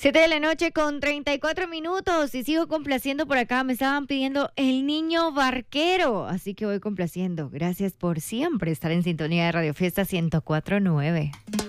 7 de la noche con 34 minutos y sigo complaciendo por acá. Me estaban pidiendo El Niño Barquero, así que voy complaciendo. Gracias por siempre estar en sintonía de Radio Fiesta 104.9.